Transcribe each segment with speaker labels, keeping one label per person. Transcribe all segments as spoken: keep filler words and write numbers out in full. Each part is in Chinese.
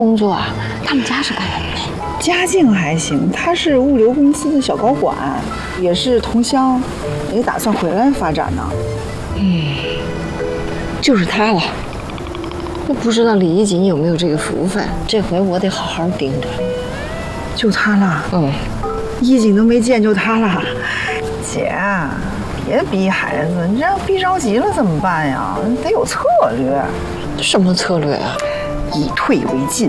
Speaker 1: 工作啊？他们家是干什么的？
Speaker 2: 家境还行，他是物流公司的小高管，也是同乡，也打算回来发展呢。
Speaker 1: 嗯，就是他了。那不知道李一锦有没有这个福分？这回我得好好盯着。
Speaker 2: 就他了。
Speaker 1: 嗯，
Speaker 2: 一锦都没见就他了。姐，别逼孩子，你这样逼着急了怎么办呀？得有策略。
Speaker 1: 什么策略啊？
Speaker 2: 以退为进。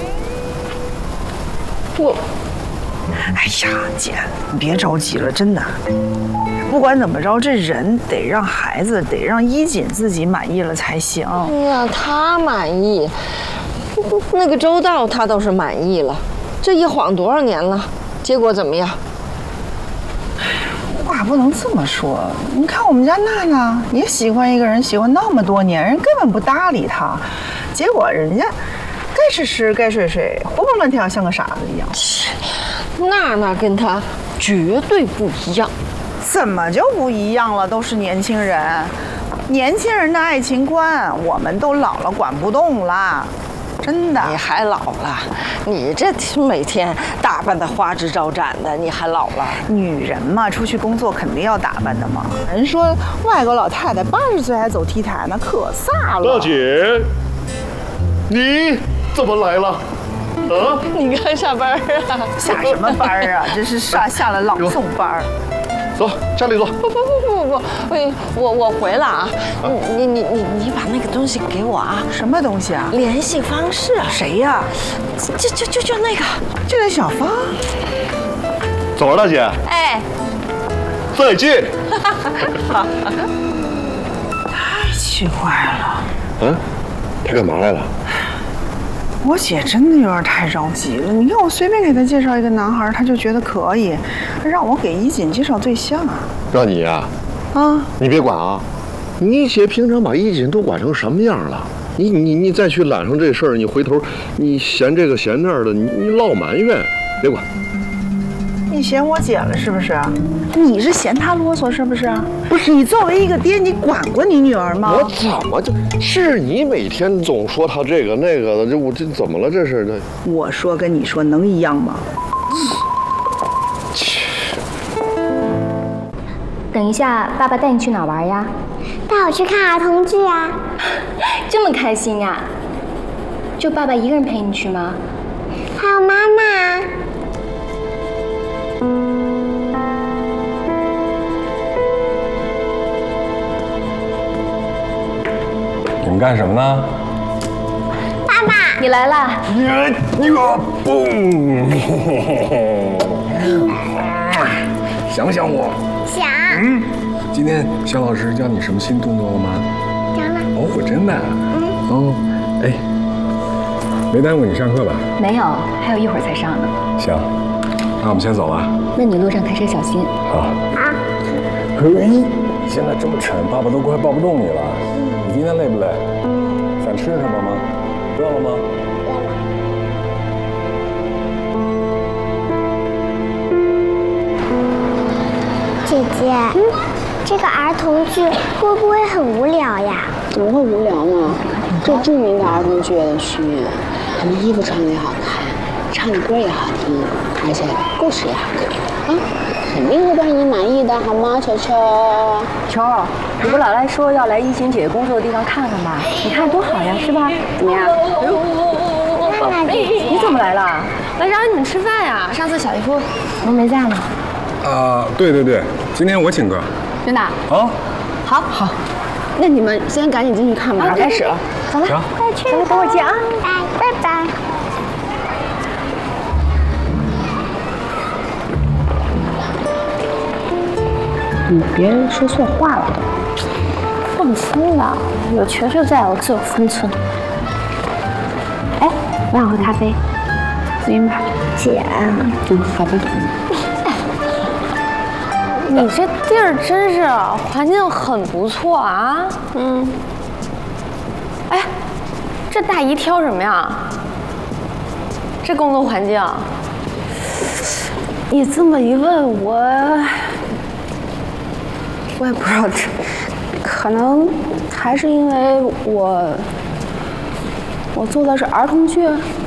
Speaker 1: 我，
Speaker 2: 哎呀，姐，你别着急了，真的。不管怎么着，这人得让孩子，得让一锦自己满意了才行。
Speaker 1: 哎呀，他满意，那个周到他倒是满意了。这一晃多少年了，结果怎么样？
Speaker 2: 话不能这么说。你看我们家娜娜也喜欢一个人，喜欢那么多年，人根本不搭理他，结果人家该吃吃，该睡睡，活蹦乱跳，像个傻子一样。
Speaker 1: 娜娜跟他绝对不一样。
Speaker 2: 怎么就不一样了？都是年轻人，年轻人的爱情观，我们都老了，管不动了。真的，
Speaker 1: 你还老了？你这每天打扮的花枝招展的，你还老了？
Speaker 2: 女人嘛，出去工作肯定要打扮的嘛。人说外国老太太八十岁还走 T 台呢，可飒了。
Speaker 3: 大姐，你怎么来了？啊？
Speaker 1: 你刚下班啊？
Speaker 2: 下什么班啊？这是下下了朗诵班。
Speaker 3: 走，家里坐。
Speaker 1: 不不不不不，我我我回了啊！你你你你把那个东西给我啊！
Speaker 2: 什么东西啊？
Speaker 1: 联系方式。
Speaker 2: 谁呀？
Speaker 1: 就就就就那个，
Speaker 2: 就那小芳。
Speaker 3: 走了，大姐。
Speaker 1: 哎，
Speaker 3: 再见。
Speaker 2: 太奇怪了。
Speaker 3: 嗯，他干嘛来了？
Speaker 2: 我姐真的有点太着急了。你看我随便给她介绍一个男孩，她就觉得可以，让我给一锦介绍对象啊。
Speaker 3: 让你呀、
Speaker 2: 啊？啊，
Speaker 3: 你别管啊！你姐平常把一锦都管成什么样了？你你你再去揽上这事儿，你回头你嫌这个嫌那儿的，你你落埋怨，别管。
Speaker 2: 你嫌我姐了是不是？你是嫌她啰嗦是不是？不是，你作为一个爹，你管过你女儿吗？
Speaker 3: 我怎么就是你每天总说她这个那个的，这我这怎么了？这是这？
Speaker 2: 我说跟你说能一样吗？
Speaker 3: 切！
Speaker 4: 等一下，爸爸带你去哪儿玩呀？
Speaker 5: 带我去看儿童剧啊！
Speaker 4: 这么开心呀？就爸爸一个人陪你去吗？
Speaker 5: 还有妈妈。
Speaker 6: 你们干什么呢？
Speaker 5: 爸爸，
Speaker 4: 你来了。
Speaker 6: 你我嘣！想不想我？
Speaker 5: 想。
Speaker 6: 嗯。今天肖老师教你什么新动作了吗？
Speaker 5: 教了。
Speaker 6: 哦，真的。嗯。哦，哎，没耽误你上课吧？
Speaker 4: 没有，还有一会儿才上呢。
Speaker 6: 行，那我们先走了。
Speaker 4: 那你路上开车小心。
Speaker 6: 好。
Speaker 5: 好。
Speaker 6: 嘿，你现在这么沉，爸爸都快抱不动你了。你今天累不累？想吃什么吗？饿了吗？
Speaker 5: 姐姐，嗯，这个儿童剧会不会很无聊呀？
Speaker 7: 怎么会无聊呢？最著名的儿童剧的徐云，他们衣服穿的也好看，唱的歌也好听，而且故事也好看啊，肯定会让你满意的，好吗，球球？
Speaker 4: 球儿，你不老来说要来一心姐工作的地方看看吗？你看多好呀，是吧？怎么样？
Speaker 5: 娜娜姐姐，
Speaker 4: 你怎么来了？来找你们吃饭呀？上次小姨夫不没在吗？
Speaker 6: 啊，对对对，今天我请客。
Speaker 4: 真的？
Speaker 6: 啊，
Speaker 4: 好，好。那你们先赶紧进去看吧，马上开始了。走了，
Speaker 6: 行，
Speaker 5: 快去
Speaker 4: 走了，等我接啊。
Speaker 5: 拜拜拜。
Speaker 4: 你别说错话了都。放心吧，有球球在，我自有分寸。哎，我想喝咖啡，自晕吧。
Speaker 5: 姐，
Speaker 4: 嗯，好吧。你这地儿真是环境很不错啊。嗯。哎，这大姨挑什么呀？这工作环境，你这么一问我，我也不知道这，可能还是因为我我做的是儿童剧。